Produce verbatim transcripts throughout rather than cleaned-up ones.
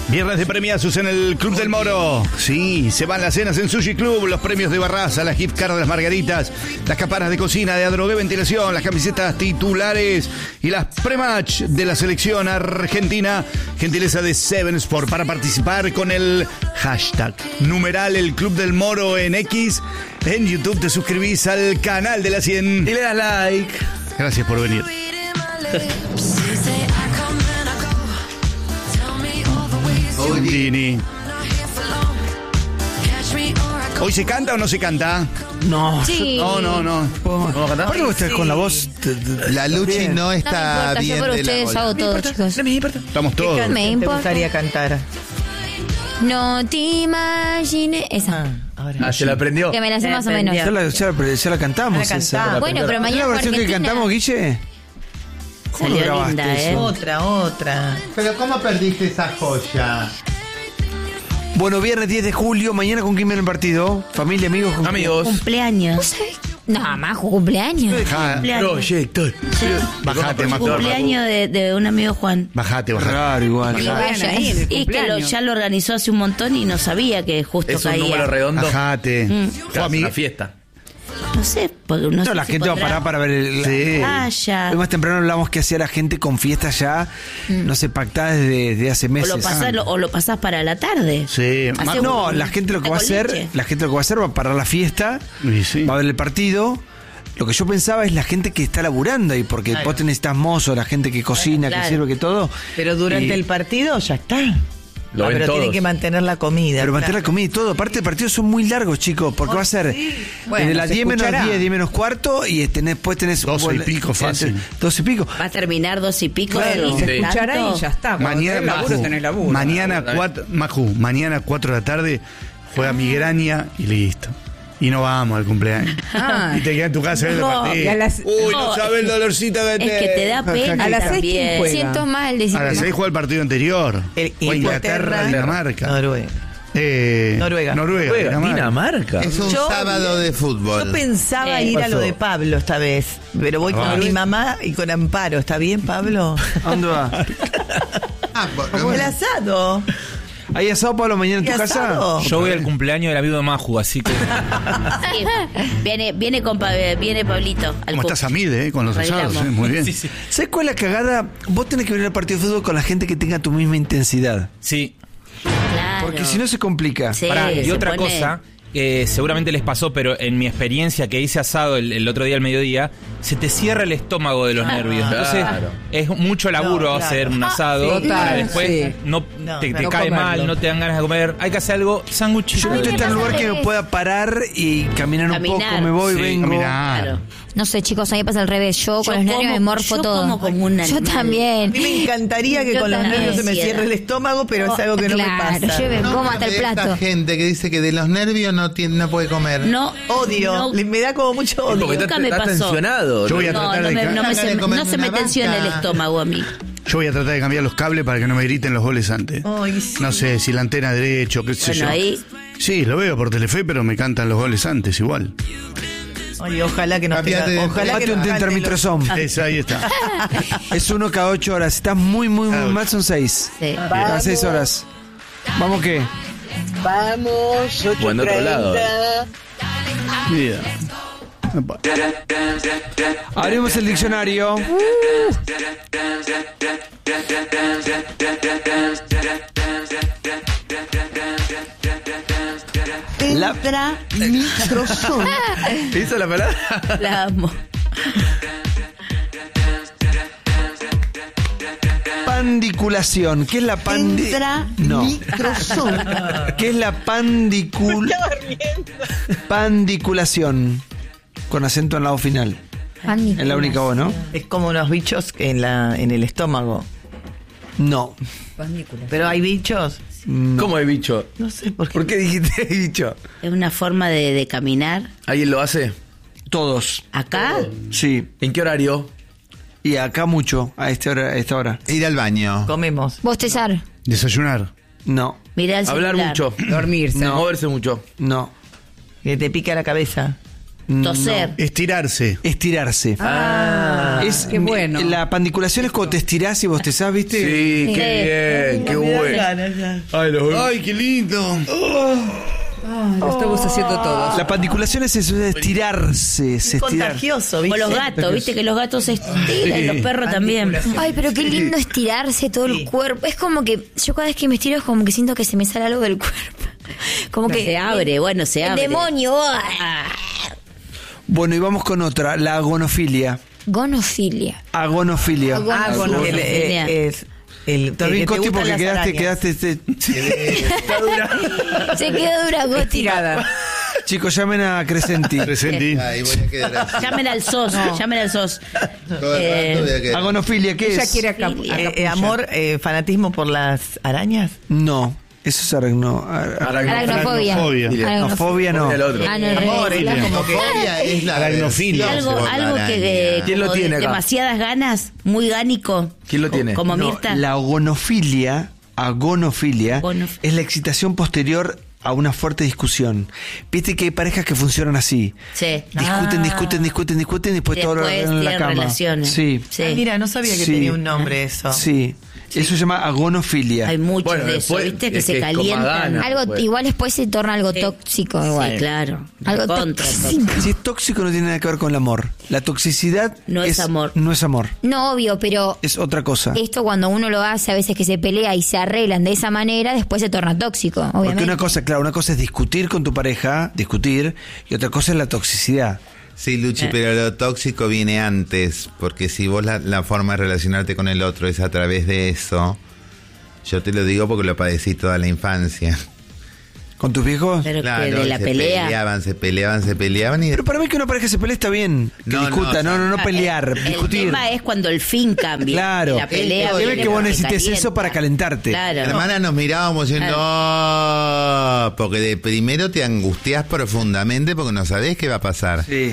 Viernes de premiazos en el Club del Moro. Sí, se van las cenas en Sushi Club, los premios de Barraza, las gift cards de las margaritas, las campanas de cocina de Adrogué Ventilación, las camisetas titulares y las pre-match de la selección argentina. Gentileza de Seven Sport. Para participar con el hashtag numeral el Club del Moro en X, en YouTube te suscribís al canal de la cien y le das like. Gracias por venir. Dini. ¿Hoy se canta o no se canta? No. Sí. No, no, no. ¿Vamos a cantar? ¿Por qué vos estás Sí. con la voz? La Luchi Bien. no está no me importa, bien yo por de la ustedes bola. hago todo, importa, chicos. no me importa. Estamos todos. Me ¿Te importa. gustaría cantar? No te imagines. Esa. Ah, ahora. Ah, se la aprendió. Que me la sé Me más o menos. Ya la, ya la- ya la cantamos. Ya la esa. cantamos. Bueno, pero ¿Es mañana la fue versión que Argentina. cantamos, Guille? ¿Cómo lo Salió grabaste linda, eso? ¿eh? Otra, otra. Pero ¿cómo perdiste esa joya? Bueno, viernes diez de julio, mañana ¿con quién viene el partido? Familia, amigos. ¿con quién? Amigos. Cumpleaños. No, Majo, cumpleaños. Bajá- Cumpleaños. Proyector. Bajate, Majo. Cumpleaños de, de un amigo Juan. Bajate, bajate. Raro, igual. Que vaya. ahí en el Y que lo, cumpleaños. ya lo organizó hace un montón y no sabía que justo Es un caía. número redondo. Bajate. Mm. Fue a mí. Una fiesta. No sé, porque no, No, sé la si gente va a pondrá- parar para ver el... Sí. Ah, ya. Hoy más temprano hablamos que hacía la gente con fiestas ya, no sé, pactadas desde, desde hace O meses. lo, pasás, lo- o lo pasás para la tarde. Sí. Hace Majo- No, un- la gente lo que una va a hacer, coliche. la gente lo que va a hacer va a parar la fiesta, Y sí. va a ver el partido. Lo que yo pensaba es la gente que está laburando ahí, porque Claro. vos tenés estas mozos, la gente que cocina, Claro. que sirve, que todo. Pero durante Y- el partido ya está. Lo Ah, ven pero todos. tienen que mantener la comida. Pero mantener la claro. comida y todo. Aparte, el partido son muy largos, chicos, porque va a ser Bueno, desde las se diez menos escuchará. diez, diez menos cuarto, y tenés, después tenés... Doce y pico, fácil. doce y pico. Va a terminar dos y pico. Claro, ¿no? se Sí. escuchará ¿Tanto? y ya está. Cuando Mañana, tenés laburo, Maju, tenés laburo. mañana, cuatro, Maju, mañana cuatro de la tarde juega Migraña y listo. Y no vamos al cumpleaños. Ah. Y te quedas en tu casa a ver el No, partido. y a las- Uy, no no, sabes el dolorcito que Es te... que te da pena A las seis, también. ¿quién juega? Siento mal decir. A las seis juega el partido anterior. El- Fue Inglaterra, Inglaterra, Dinamarca. Noruega. Eh, Noruega. Noruega. Juega Dinamarca. Dinamarca. Es un Yo- sábado de fútbol. Yo pensaba Eh, ir a pasó. lo de Pablo esta vez, pero voy Ah. con mi mamá y con Amparo. ¿Está bien, Pablo? ¿A dónde va? Ah, bueno, El asado. ¿Hay asado, Pablo, mañana en ¿Qué tu casa? asado? Yo voy al cumpleaños del amigo de Maju, así que Sí. Viene, viene, con, Pa- viene Pablito. Al ¿Cómo cum- estás, Amide, eh, con los asados? Bailamos. eh, Muy bien. sí, sí. ¿Sabes cuál es la cagada? Vos tenés que venir al partido de fútbol con la gente que tenga tu misma intensidad. Sí. Claro. Porque si no se complica. Sí, Pará, y se otra pone- cosa, que seguramente les pasó, pero en mi experiencia que hice asado el, el otro día al mediodía, se te cierra el estómago de los nervios. Entonces Claro. es mucho laburo No, claro. hacer un asado. sí, para total, después sí. no, No, te, te no cae comerlo. mal, no te dan ganas de comer. Hay que hacer algo sándwich. Yo Ay, quiero me estar en un lugar pasa que al me revés. pueda parar y caminar un Caminar. poco, me voy, Sí, vengo. caminar. Claro. No sé, chicos, a mí me pasa al revés. Yo, Yo con los nervios como- me morfo yo todo. como como un Yo animal. A también. mí me encantaría que Yo con los también. nervios se me Ansiedad. cierre el estómago, pero es algo que no Claro, me pasa. yo me no, como hasta el de plato. esta gente que dice que de los nervios no, tiene, no puede comer. No. Odio. No, Le- Me da como mucho odio. Porque nunca está, me está pasó. tensionado. Yo voy a no, tratar no de me, ca- no me, Acá se, le comen no se una me tensiona el vaca. estómago a mí. Yo voy a tratar de cambiar los cables para que no me griten los goles antes. Ay, sí. No sé, si la antena derecho, qué sé Bueno, yo. ahí- Sí, lo veo por Telefe, pero me cantan los goles antes igual. Ay, ojalá que nos tenga, Cambiate de- ojalá que Tomate un nos cante tetramitrazón. Esa, ahí está. Es uno cada ocho horas. Si estás muy, muy, muy Ah, mal, son seis. Sí. Cada seis horas. ¿Vamos qué? Vamos, ocho Bueno, otro lado. Mira. Epa. Abrimos el diccionario. La- Tetramitrazón. ¿Esa es la palabra? La amo. Pandiculación. ¿Qué es la pandi... No. Tetramitrazón. ¿Qué es la pandicul... pandiculación? Con acento en la O final. Pánico. Es la única O, ¿no? Es como unos bichos en, la, en el estómago. No. Pero hay bichos. ¿Cómo hay bicho? No sé por qué. ¿Por qué dijiste bicho? Es una forma de, de caminar. ¿Alguien lo hace? Todos. ¿Acá? Sí. ¿En qué horario? Y acá mucho, a esta hora. A esta hora. Ir al baño. Comemos. Bostezar. Desayunar. No. Mirá el Hablar celular. mucho. Dormirse. Moverse mucho. No. Que te pica la cabeza. Toser. Estirarse. Estirarse. Ah, es, qué bueno. La pandiculación es cuando te estirás y vos te sabes, ¿viste? Sí, qué bien, qué bueno. Ay, los- Ay, qué lindo. Lo estamos haciendo todos. La pandiculación es eso, es estirarse. Es estirar. Contagioso, ¿viste? Como los gatos, viste que los gatos se estiran, los perros también. Ay, pero qué lindo estirarse todo el cuerpo. Es como que yo cada vez que me estiro es como que siento que se me sale algo del cuerpo. Como que Se abre, bueno, se el abre. demonio. Bueno, y vamos con otra, la agonofilia. Gonofilia. Agonofilia. Ah, bueno, Agonofilia. el, eh, es el Está bien, que te Coti, gustan porque las quedaste, arañas. quedaste, este- Está dura. Se quedó dura, Goti. Estirada. Chicos, llamen a Crescenti. Presenti. Ahí voy a quedar así. Llamen al S O S, llamen al S O S. Todo el Eh, rato voy a quedar. Agonofilia, ¿qué Ella es? quiere acá. Sí. Eh, eh, amor, eh, fanatismo por las arañas. No, eso es aragno... Aracnofobia. Aracnofobia. Aracnofobia no. El otro. Ah, no, al Amor, revés. ella como que- Fobia es la Aracnofilia. aversión algo por la algo que de, araña. ¿Quién lo como de tiene acá? demasiadas ganas, muy gánico. ¿Quién lo tiene? Como No, Mirta. la agonofilia, agonofilia, Agonof- es la excitación posterior a una fuerte discusión. Viste que hay parejas que funcionan así. Sí. Discuten, discuten, discuten, discuten y después, todo lo Después arreglan en la tienen cama. relaciones. Sí. Sí. Ah, mira, no sabía que Sí. tenía un nombre eso. Sí. Eso se llama agonofilia. Hay muchos Bueno, de después eso, ¿viste? Que es se que es con más calientan. ganas. Algo, Pues. igual después se torna algo Sí. tóxico igual. Sí, claro. Algo Contra, tóxico. Si es tóxico no tiene nada que ver con el amor. La toxicidad No es amor. No es amor. No, obvio, pero Es otra cosa. esto cuando uno lo hace, a veces que se pelea y se arreglan de esa manera, después se torna tóxico, Porque obviamente. una cosa, claro, una cosa es discutir con tu pareja, discutir, y otra cosa es la toxicidad. Sí, Luchi, pero lo tóxico viene antes, porque si vos la, la forma de relacionarte con el otro es a través de eso, yo te lo digo porque lo padecí toda la infancia. ¿Con tus viejos? Pero Claro, que de la se pelea. peleaban, se peleaban, se peleaban y Pero para mí que una pareja se pelee está bien. Que No, discuta, no, no, no, no, Ah, pelear, el, discutir. El tema es cuando el fin cambia. Claro. La pelea. El tema es viene que vos porque necesites calienta. eso para calentarte. Claro. hermanas nos mirábamos diciendo, "Oh", porque de primero te angustias profundamente porque no sabés qué va a pasar. Sí.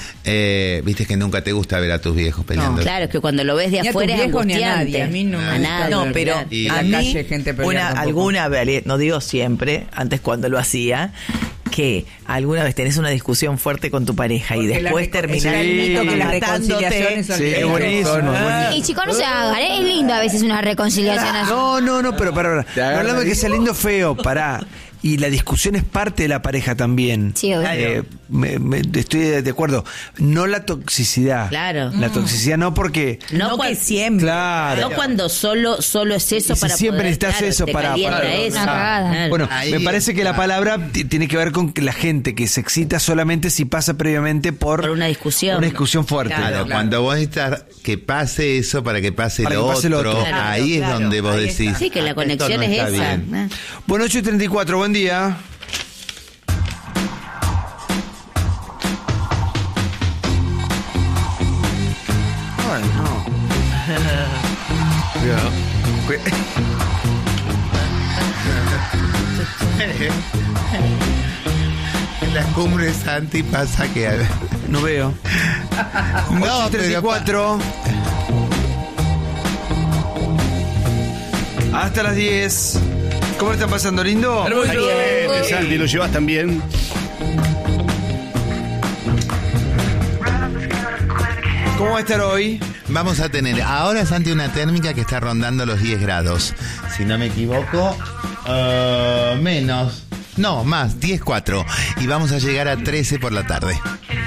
Eh, Viste que nunca te gusta ver a tus viejos peleando. Claro, es que cuando lo ves de Ni a afuera tus es viejos ni a angustiante. nadie. A mí no me A gusta. nadie, No, pero olvidate. Y- a En mí, la calle, gente una, alguna vez, no digo siempre, antes cuando lo hacía, que alguna vez tenés una discusión fuerte con tu pareja y Porque la después reco- terminás es el mito que las matándote. reconciliaciones son Sí, es lindas. buenísimo, es buenísimo. Y chicos, no se hagan, ¿eh? Es lindo a veces una reconciliación así. No, no, no, pero para, Te para. No agarra hablamos de que el sea lindo o feo, pará. Y la discusión es parte de la pareja también. Sí, obvio. Eh, me- me- estoy de acuerdo. No la toxicidad. Claro. La toxicidad no porque... No, No cuan- que siempre. Claro. no cuando solo solo es eso Y si para siempre poder, necesitas claro, eso te para- calienta para- eso. Una cagada. Claro. Bueno, Ahí me parece que la está. palabra t- tiene que ver con que la gente que se excita solamente si pasa previamente por, Por una discusión. una discusión fuerte. Claro, cuando vos necesitas que pase eso para que pase, Para lo, que pase lo otro, otro. Claro, ahí es claro, donde vos ahí decís. está. Sí, que la "Ah, conexión esto no es está esa. bien". ¿eh? Bueno, ocho y treinta y cuatro, buen día. Ay, no. Cuidado. En las cumbres anti pasa que... No veo. No, ocho y treinta y pero... cuatro. Hasta las diez. ¿Cómo le están pasando, lindo? Hermoso. Excelente, Santi, lo llevas también. ¿Cómo va a estar hoy? Vamos a tener ahora, Santi, una térmica que está rondando los diez grados. Si no me equivoco, eh, menos. No, más, diez coma cuatro. Y vamos a llegar a trece por la tarde.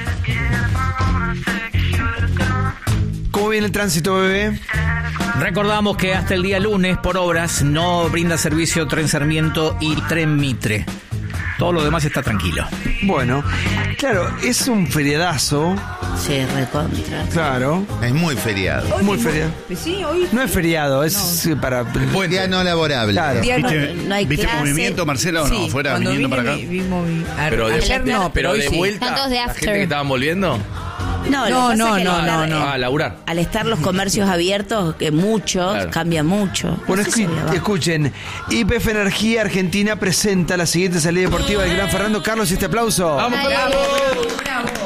¿Cómo viene el tránsito, bebé? Recordamos que hasta el día lunes, por obras, no brinda servicio Tren Sarmiento y Tren Mitre. Todo lo demás está tranquilo. Bueno, claro, es un feriadazo. Sí, recontra. Claro, Es muy feriado. muy feriado. Sí, hoy. No es feriado, es eh, para... Buen día no laborable. Claro. Día no- ¿Viste, no hay ¿viste clase. movimiento, Marcela, o no? Sí, Fuera cuando viniendo vine para acá. vi- vi movi- a- Pero de, ayer no, pero hoy de sí. vuelta. Están todos de La after. gente que estaban volviendo No, lo No, que pasa no, es que no, al no, estar- no. a laburar. Al estar los comercios abiertos, que muchos, Claro. cambia mucho. Bueno, No sé si escu- le va. escuchen, Y P F Energía Argentina presenta la siguiente salida deportiva del gran Fernando Carlos. Este aplauso. ¡Vamos, Dale. Fernando!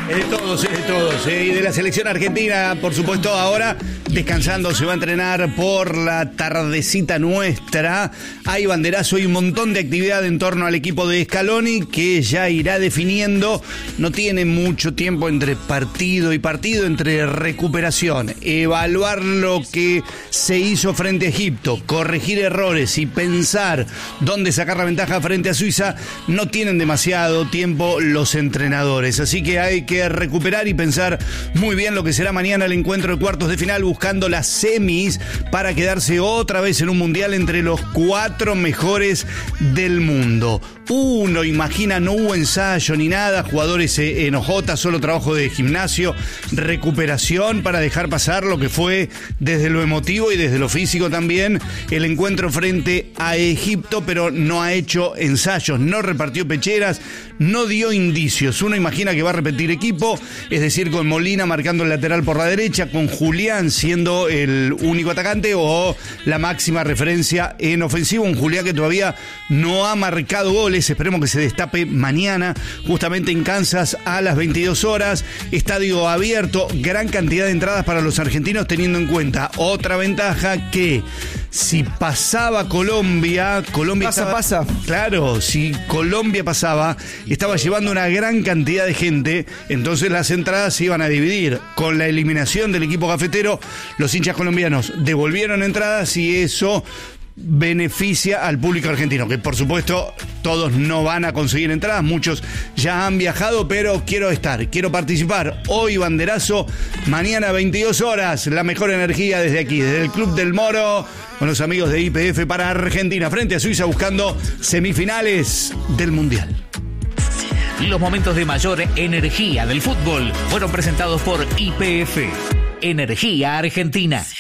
Es de todos, es de todos. ¿eh? Y de la selección argentina, por supuesto, ahora descansando, se va a entrenar por la tardecita nuestra. Hay banderazo, hay un montón de actividad en torno al equipo de Scaloni que ya irá definiendo. No tiene mucho tiempo entre partido y partido, entre recuperación, evaluar lo que se hizo frente a Egipto, corregir errores y pensar dónde sacar la ventaja frente a Suiza. No tienen demasiado tiempo los entrenadores, así que hay que recuperar y pensar muy bien lo que será mañana el encuentro de cuartos de final, buscando las semis para quedarse otra vez en un mundial entre los cuatro mejores del mundo. Uno imagina, no hubo ensayo ni nada, jugadores en Ojota, solo trabajo de gimnasio, recuperación para dejar pasar lo que fue desde lo emotivo y desde lo físico también el encuentro frente a Egipto, pero no ha hecho ensayos, no repartió pecheras, no dio indicios. Uno imagina que va a repetir equipo, es decir, con Molina marcando el lateral por la derecha, con Julián siendo el único atacante o la máxima referencia en ofensivo, un Julián que todavía no ha marcado goles. Esperemos que se destape mañana, justamente en Kansas a las veintidós horas. Estadio abierto, gran cantidad de entradas para los argentinos, teniendo en cuenta otra ventaja, que si pasaba Colombia, Colombia pasa, estaba, pasa. Claro, si Colombia pasaba, estaba llevando una gran cantidad de gente, entonces las entradas se iban a dividir. Con la eliminación del equipo cafetero, los hinchas colombianos devolvieron entradas y eso beneficia al público argentino, que por supuesto todos no van a conseguir entradas, muchos ya han viajado, pero quiero estar, quiero participar. Hoy banderazo, mañana veintidós horas, la mejor energía desde aquí, desde el Club del Moro, con los amigos de Y P F para Argentina, frente a Suiza, buscando semifinales del Mundial. Los momentos de mayor energía del fútbol fueron presentados por Y P F, Energía Argentina.